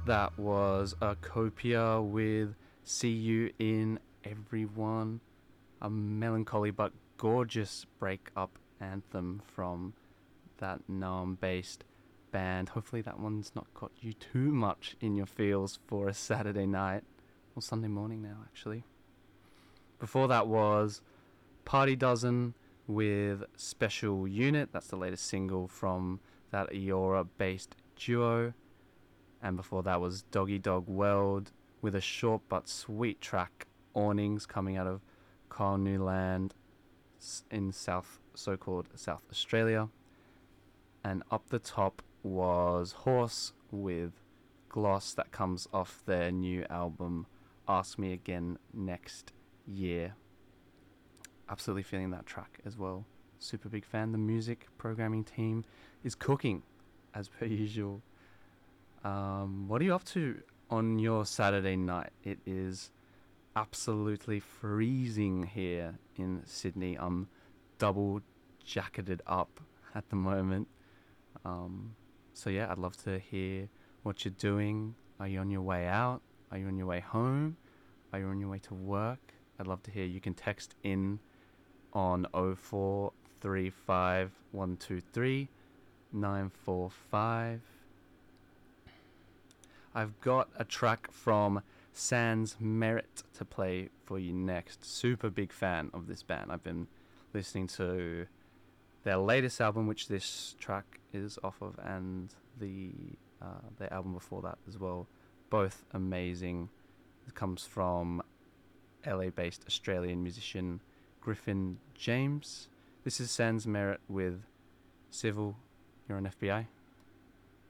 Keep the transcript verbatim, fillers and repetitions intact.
That was a Copia with See You in Everyone, a melancholy but gorgeous break-up anthem from that Nam-based band. Hopefully that one's not got you too much in your feels for a Saturday night, or Sunday morning now actually. Before that was Party Dozen with Special Unit. That's the latest single from that Eora-based duo. And before that was Doggy Dog World with a short but sweet track, Awnings, coming out of Kyle Newland in South, so-called South Australia. And up the top was Horse with Gloss, that comes off their new album Ask Me Again Next Year. Absolutely feeling that track as well. Super big fan. The music programming team is cooking as per usual. Um, what are you up to on your Saturday night? It is absolutely freezing here in Sydney. I'm double jacketed up at the moment. Um, so yeah, I'd love to hear what you're doing. Are you on your way out? Are you on your way home? Are you on your way to work? I'd love to hear. You can text in on oh four three five one two three nine four five. I've got a track from Sans Merit to play for you next. Super big fan of this band. I've been listening to their latest album, which this track is off of, and the uh, their album before that as well. Both amazing. It comes from L A-based Australian musician Griffin James. This is Sans Merit with Civil. You're on F B I.